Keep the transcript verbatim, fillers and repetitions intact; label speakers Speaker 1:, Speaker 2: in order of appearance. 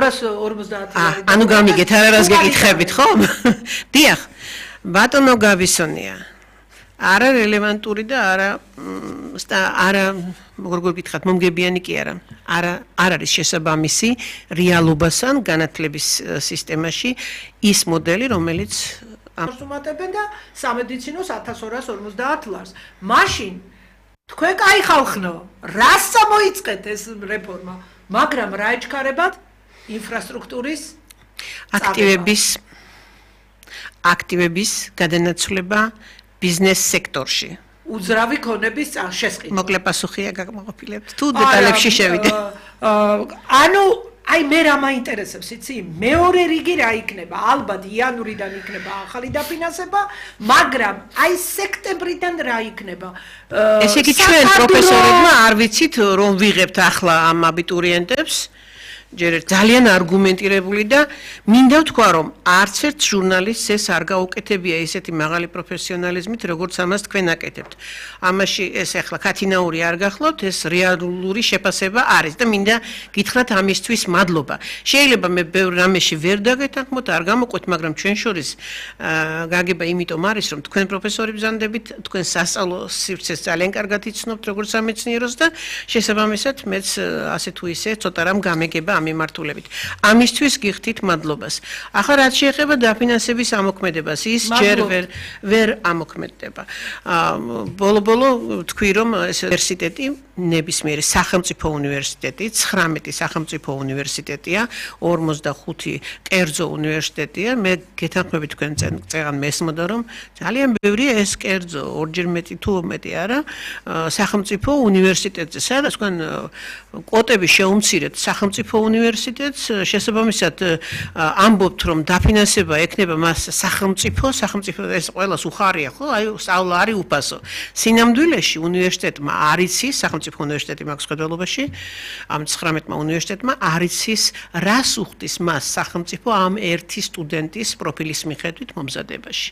Speaker 1: ორას ორმოცდაათი ლარი.
Speaker 2: ანუ გამიგეთ, არა რას გეკითხებით, ხო? დიახ. ბატონო გავისონია. არა რელევანტური და არა არა როგორ გითხრათ, მომგებიანი კი არა. არა არ არის შესაბამისი რეალობასთან განათლების სისტემაში ის მოდელი, რომელიც
Speaker 1: ასუმატებენ და სამედიცინოს ათას ორას ორმოცდაათ ლარს. მაშინ თქვენ კაი ხალხნო, რას მოიწყეთ ეს რეფორმა, მაგრამ რა ეჩქარებათ ინფრასტრუქტურის
Speaker 2: აქტივების აქტივების გადანაცვლება ბიზნეს სექტორში.
Speaker 1: უძრავი ქონების შესყიდვა.
Speaker 2: მოკლე პასუხია გაკმაყოფილებთ. თუ დეტალებში შევიდე.
Speaker 1: ანუ აი მე რა მაინტერესებს, იცი? მეორე რიგი რა იქნება? ალბათ იანვრიდან იქნება ახალი დაფინანსება, მაგრამ აი სექტემბრიდან რა იქნება?
Speaker 2: ესე იგი ჩვენ პროფესორებმა არ ვიცით რომ ვიღებთ ახლა ამ აბიტურიენტებს. ჯერ ძალიან არგუმენტირებული და მინდა ვთქვა რომ არც ერთ ჟურნალისტს ეს არ გაუკეთებია ესეთი მაღალი პროფესიონალიზმით როგორც ამას თქვენ აკეთებთ. ამაში ეს ახლა ქათინაური არ გახლავთ, ეს რეალური შეფასება არის და მინდა გითხრათ ამისთვის მადლობა. შეიძლება მე ბევრ რამეში ვერ დაგეთანხმოთ, არ გამოყვეთ, მაგრამ ჩვენ შორის გაგება იმიტომ არის რომ თქვენ პროფესორი ბრძანდებით, თქვენ სასწავლო სივრცეს ძალიან კარგად იცნობთ როგორც სამეცნიეროს და შესაბამისად მეც ასე თუ ისე ცოტა რამ გამეგება ამ მიმართულებით. ამისთვის გიხდით მადლობას. ახლა რაც შეეხება დაფინანსების ამოქმედებას, ის ჯერ ვერ ვერ ამოქმედდება. ბოლო-ბოლო თქვი რომ ეს უნივერსიტეტი, ნებისმიერი სახელმწიფო უნივერსიტეტი, ცხრამეტი სახელმწიფო უნივერსიტეტია, ორმოცდახუთი კერძო უნივერსიტეტია. მე გეთანხმებით თქვენ წეგან მესმოდა რომ ძალიან ბევრია ეს კერძო, ორჯერ მეტი თუ მეტი არა, სახელმწიფო უნივერსიტეტზე, სადაც თქვენ კვოტები შეუმცირეთ სახელმწიფო უნივერსიტეტს, შესაბამისად ამბობთ რომ დაფინანსება ექნება მას სახელმწიფო, სახელმწიფო ეს ყველას უხარია, ხო? აი სწავლა არის უფასო. სინამდვილეში უნივერსიტეტმა არ იცის, სახელმწიფო უნივერსიტეტი მაქვს ხედველობაში, ამ ცხრამეტმა უნივერსიტეტმა არ იცის რას უხდის მას სახელმწიფო ამ ერთი სტუდენტის პროფილის მიხედვით მომზადებაში.